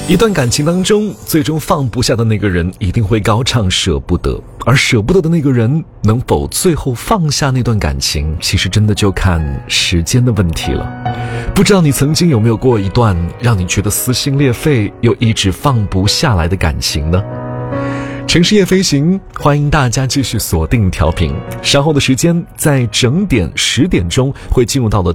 一段感情当中，最终放不下的那个人一定会高唱舍不得，而舍不得的那个人能否最后放下那段感情，其实真的就看时间的问题了。不知道你曾经有没有过一段让你觉得撕心裂肺又一直放不下来的感情呢？城市夜飞行，欢迎大家继续锁定调频。稍后的时间，在整点10点钟会进入到了